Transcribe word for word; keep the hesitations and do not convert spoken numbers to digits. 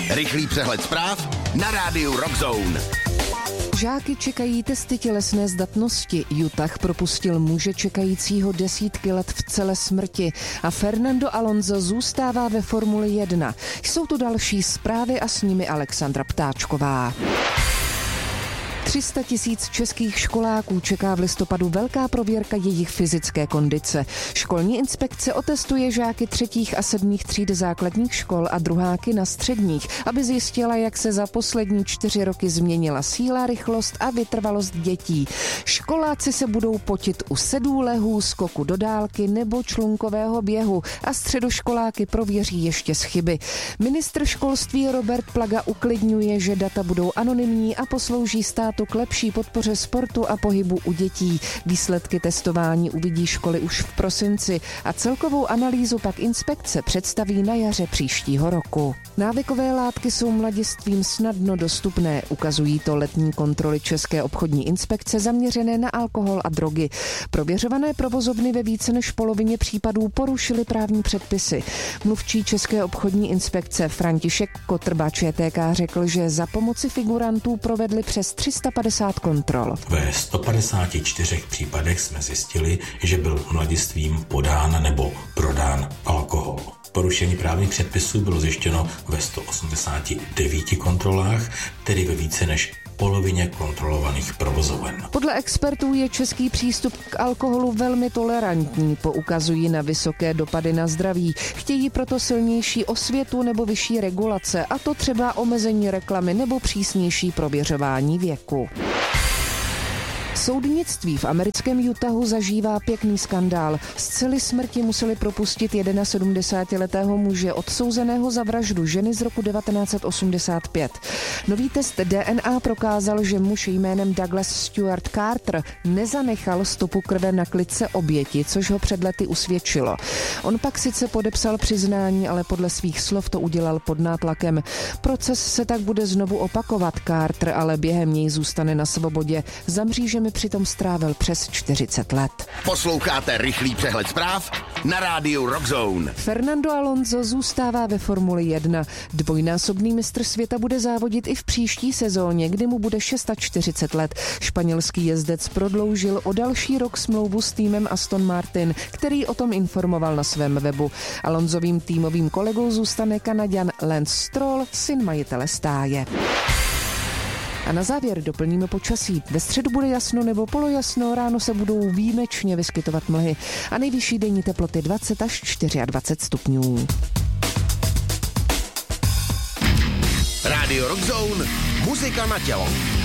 Rychlý přehled zpráv na rádiu Rock Zone. Žáky čekají testy tělesné zdatnosti. Utah propustil muže čekajícího desítky let v celé smrti a Fernando Alonso zůstává ve Formuli jedna. Jsou tu další zprávy a s nimi Alexandra Ptáčková. tři sta tisíc českých školáků čeká v listopadu velká prověrka jejich fyzické kondice. Školní inspekce otestuje žáky třetích a sedmých tříd základních škol a druháky na středních, aby zjistila, jak se za poslední čtyři roky změnila síla, rychlost a vytrvalost dětí. Školáci se budou potit u sedů, lehů, skoku do dálky nebo člunkového běhu a středoškoláky prověří ještě z chyby. Ministr školství Robert Plaga uklidňuje, že data budou anonymní a poslouží státu k lepší podpoře sportu a pohybu u dětí. Výsledky testování uvidí školy už v prosinci a celkovou analýzu pak inspekce představí na jaře příštího roku. Návykové látky jsou mladistvím snadno dostupné, ukazují to letní kontroly České obchodní inspekce zaměřené na alkohol a drogy. Prověřované provozovny ve více než polovině případů porušily právní předpisy. Mluvčí České obchodní inspekce František Kotrba Č T K řekl, že za pomoci figurantů provedli přes tři sta padesát kontrol. Ve sto padesáti čtyřech případech jsme zjistili, že byl mladistvím podán nebo prodán alkohol. Porušení právních předpisů bylo zjištěno ve sto osmdesáti devíti kontrolách, tedy ve více než polovině kontrolovaných provozoven. Podle expertů je český přístup k alkoholu velmi tolerantní, poukazují na vysoké dopady na zdraví. Chtějí proto silnější osvětu nebo vyšší regulace, a to třeba omezení reklamy nebo přísnější prověřování věku. Soudnictví v americkém Utahu zažívá pěkný skandál. Z cely smrti museli propustit sedmdesátijednoletého muže odsouzeného za vraždu ženy z roku devatenáct set osmdesát pět. Nový test D N A prokázal, že muž jménem Douglas Stuart Carter nezanechal stopu krve na klitce oběti, což ho před lety usvědčilo. On pak sice podepsal přiznání, ale podle svých slov to udělal pod nátlakem. Proces se tak bude znovu opakovat. Carter ale během něj zůstane na svobodě. Za mřížemi přitom strávil přes čtyřicet let. Posloucháte rychlý přehled zpráv na rádiu Rock Zone. Fernando Alonso zůstává ve Formuli jedna. Dvojnásobný mistr světa bude závodit i v příští sezóně, kdy mu bude čtyřicet šest let. Španělský jezdec prodloužil o další rok smlouvu s týmem Aston Martin, který o tom informoval na svém webu. Alonsovým týmovým kolegou zůstane Kanaďan Lance Stroll, syn majitele stáje. A na závěr doplníme počasí. Ve středu bude jasno nebo polojasno, ráno se budou výjimečně vyskytovat mlhy a nejvyšší denní teploty dvacet až dvacet čtyři stupňů. Rádio Rock Zone, muzika na tělo.